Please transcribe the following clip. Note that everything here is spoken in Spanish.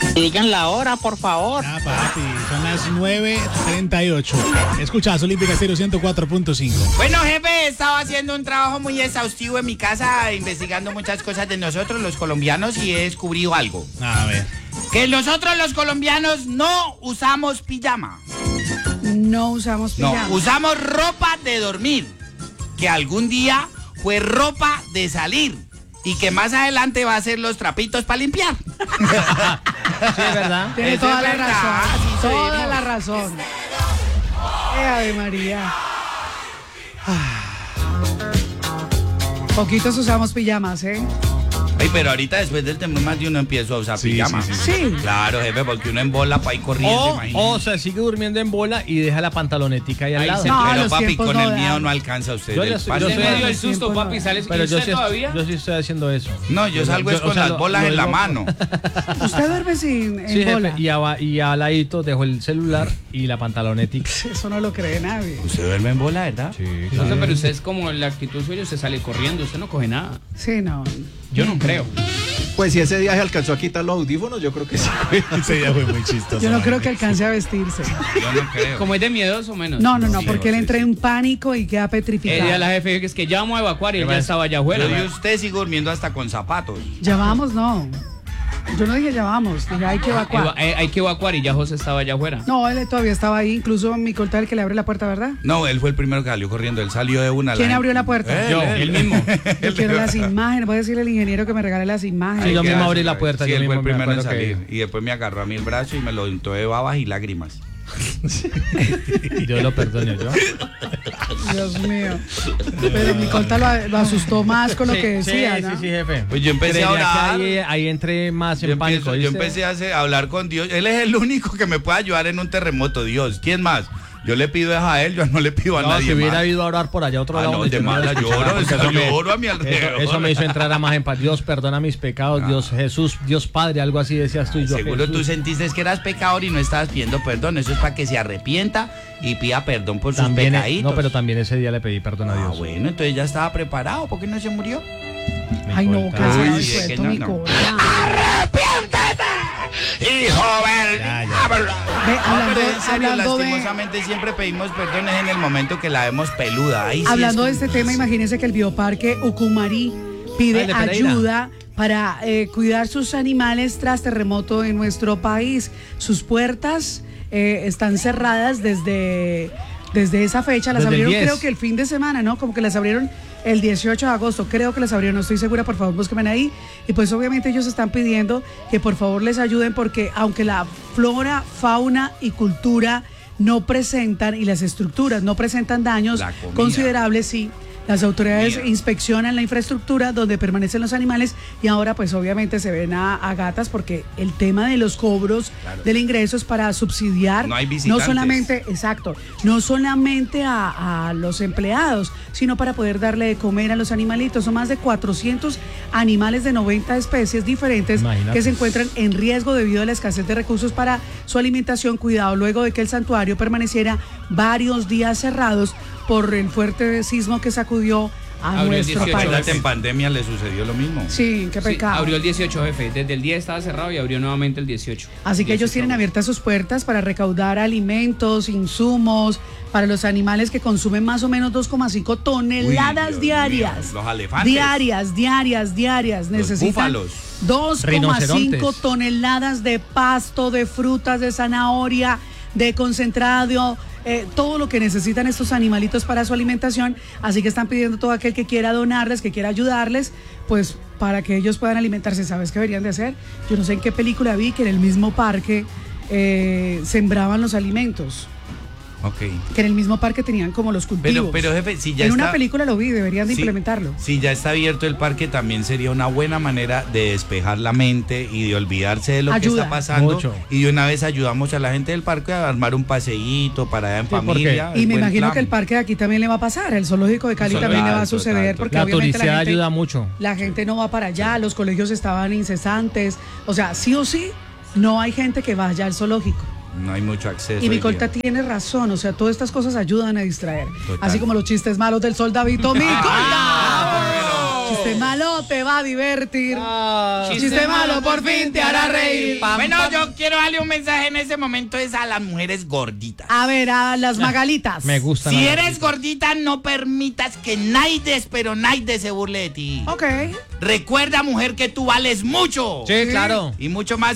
Digan la hora, por favor. Ah, papi, son las 9:38. Escuchas Olímpica Estéreo 104.5. Bueno, jefe, estaba haciendo un trabajo muy exhaustivo en mi casa, investigando muchas cosas de nosotros, los colombianos, y he descubrido algo. A ver. Que nosotros los colombianos no usamos pijama. No usamos pijama. No, usamos ropa de dormir, que algún día fue ropa de salir y que más adelante va a ser los trapitos para limpiar. Sí, es verdad. Tiene Eso toda es la verdad, razón. así Toda seguimos. la razón. Ave María. Poquitos usamos pijamas, ¿eh? Ay, pero ahorita después del tema más de uno empiezo a usar pijama. Sí. Claro, jefe, porque uno en bola para ir corriendo, imagínate. O se sigue durmiendo en bola y deja la pantalonetica ahí al lado. No, Pero los papi, tiempos con no el dan. mío no alcanza usted. Yo el ya soy- pase. yo Se soy- me dio el Tiempo susto, no. papi, ¿sales? Pero ¿Y usted todavía? yo sí estoy haciendo eso. No, yo salgo es o con sea, las bolas en la digo- mano. Usted duerme sin Sí, en bola. jefe, y al ladito dejo el celular y la pantalonetica. Eso no lo cree nadie. ¿Usted duerme en bola, verdad? Sí, No sé, pero usted es como la actitud suya, usted sale corriendo, usted no coge nada. Sí, no. Yo no creo. Pues si ese viaje alcanzó a quitar los audífonos, yo creo que sí. Ese día fue muy chistoso. Yo no creo que alcance a vestirse. Yo no creo. Como es de miedoso o menos. No, Sí, porque él sí, entra sí. en pánico y queda El día petrificado. la jefe dijo que es que ya vamos a evacuar y él ya estaba allá afuera. Yo y usted sigo durmiendo hasta con zapatos. Ya vamos, no. Yo no dije ya vamos, dije hay que evacuar. Hay que evacuar y ya José estaba allá afuera. No, él todavía estaba ahí, incluso mi colta el que le abre la puerta, ¿verdad? No, él fue el primero que salió corriendo. Él salió de una. ¿Quién abrió la puerta? Yo, él mismo. Yo quiero las imágenes, voy a decirle al ingeniero que me regale las imágenes. Sí, yo mismo Gracias, abrí la puerta, Sí, yo él fue el mismo me primero en acuerdo que- salir. Y después me agarró a mí el brazo y me lo untó de babas y lágrimas. Yo lo perdono yo. Dios mío. Pero mi colta lo asustó más con lo que decía, sí, ¿no? sí, jefe. Pues yo empecé a Creería que orar. ahí entré más en pánico. Yo ¿viste? empecé a hablar con Dios. Él es el único que me puede ayudar en un terremoto, Dios. ¿Quién más? Yo le pido a él, yo no le pido a No, nadie si hubiera más. ido a orar por allá a otro Ah, lado. no, donde de yo no mala lo escuchara, lloro, porque eso me- lloro a mi alrededor. Eso me hizo entrar a más en paz. Dios perdona mis pecados, Dios Jesús, Dios Padre, algo así decías tú y yo. Seguro tú Jesús. sentiste que eras pecador y no estabas pidiendo perdón. Eso es para que se arrepienta y pida perdón por sus También, pecaditos. no, pero también ese día le pedí perdón a Ah, Dios. bueno, entonces ya estaba preparado. ¿Por qué no se murió? Mi Ay, no, colta. cansado y Uy, es suelto que mi no. colta. ¡Hijo del Ya, ya. diablo! Ve, No, pero en serio, hablando de... lastimosamente siempre pedimos perdones en el momento que la vemos peluda. Ahí sí Hablando de es este tema, imagínense que el bioparque Ucumari pide Ah, el de Pereira. ayuda para cuidar sus animales tras terremoto en nuestro país. Sus puertas están cerradas desde esa fecha. Las Desde el abrieron 10. creo que el fin de semana, ¿no? Como que las abrieron el 18 de agosto. Creo que las abrieron, no estoy segura. Por favor, búsquenme ahí. Y pues obviamente ellos están pidiendo que por favor les ayuden porque aunque la flora, fauna y cultura no presentan y las estructuras no presentan daños La comida. considerables, sí. Las autoridades Mira. inspeccionan la infraestructura donde permanecen los animales y ahora pues obviamente se ven a gatas porque el tema de los cobros del ingreso es para subsidiar No hay visitantes. solamente, exacto, no solamente a los empleados, sino para poder darle de comer a los animalitos. Son más de 400 animales de 90 especies diferentes Imagínate. que se encuentran en riesgo debido a la escasez de recursos para su alimentación, cuidado, luego de que el santuario permaneciera varios días cerrados por el fuerte sismo que sacudió a Abrió el nuestro 18, país. Acuérdate, en pandemia le sucedió lo mismo. Sí, qué Sí, pecado. abrió el 18, jefe. Desde el 10 estaba cerrado y abrió nuevamente el 18. Así que ellos 18. tienen abiertas sus puertas para recaudar alimentos, insumos para los animales que consumen más o menos 2,5 toneladas Dios diarias. mío, los elefantes. Diarias. Necesitan búfalos. 2,5 Rinocerontes. toneladas de pasto, de frutas, de zanahoria, de concentrado, todo lo que necesitan estos animalitos para su alimentación. Así que están pidiendo a todo aquel que quiera donarles, que quiera ayudarles, pues para que ellos puedan alimentarse. ¿Sabes qué deberían de hacer? Yo no sé en qué película vi que en el mismo parque sembraban los alimentos. Ok. Que en el mismo parque tenían como los cultivos. Pero jefe, si ya en está... una película lo vi, deberían de Sí, implementarlo. Si ya está abierto el parque, también sería una buena manera de despejar la mente y de olvidarse de lo que Ayuda. está pasando. Mucho. Y de una vez ayudamos a la gente del parque a armar un paseíto para allá en porque- familia. Y es me buen imagino plan. que el parque de aquí también le va a pasar, el zoológico de Cali Total, también le va a total, suceder, total. porque La obviamente turicidad la gente, ayuda mucho. la gente no va para allá, los colegios estaban incesantes, o sea, sí o sí, no hay gente que vaya al zoológico. No hay mucho acceso. Y mi hoy colta día. tiene razón, o sea, todas estas cosas ayudan a distraer. Total. Así como los chistes malos del soldadito, mi colta. Chiste malo te va a divertir. Ah, Chiste malo por fin te hará reír. Bueno, yo quiero darle un mensaje en ese momento es a las mujeres gorditas. A ver, a las magalitas. me gusta. Si eres gordita, no permitas que nadie, pero nadie se burle de ti. Ok. Recuerda, mujer, que tú vales mucho. Sí, claro. Y mucho más